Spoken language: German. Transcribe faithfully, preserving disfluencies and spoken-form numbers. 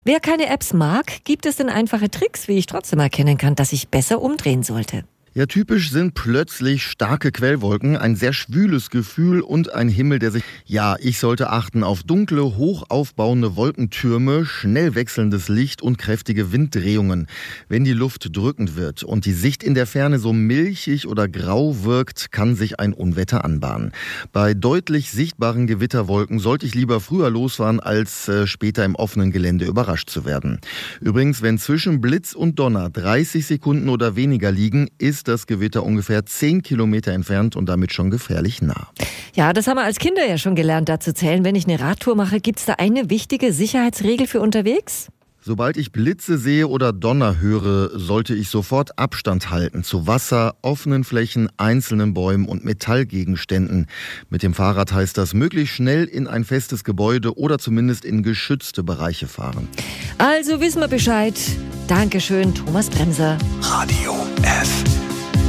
Wer keine Apps mag, gibt es denn einfache Tricks, wie ich trotzdem erkennen kann, dass ich besser umdrehen sollte? Ja, typisch sind plötzlich starke Quellwolken, ein sehr schwüles Gefühl und ein Himmel, der sich... Ja, ich sollte achten auf dunkle, hoch aufbauende Wolkentürme, schnell wechselndes Licht und kräftige Winddrehungen. Wenn die Luft drückend wird und die Sicht in der Ferne so milchig oder grau wirkt, kann sich ein Unwetter anbahnen. Bei deutlich sichtbaren Gewitterwolken sollte ich lieber früher losfahren, als äh, später im offenen Gelände überrascht zu werden. Übrigens, wenn zwischen Blitz und Donner dreißig Sekunden oder weniger liegen, ist das Gewitter ungefähr zehn Kilometer entfernt und damit schon gefährlich nah. Ja, das haben wir als Kinder ja schon gelernt, da zu zählen. Wenn ich eine Radtour mache, gibt es da eine wichtige Sicherheitsregel für unterwegs? Sobald ich Blitze sehe oder Donner höre, sollte ich sofort Abstand halten zu Wasser, offenen Flächen, einzelnen Bäumen und Metallgegenständen. Mit dem Fahrrad heißt das, möglichst schnell in ein festes Gebäude oder zumindest in geschützte Bereiche fahren. Also wissen wir Bescheid. Dankeschön, Thomas Bremser. Radio F.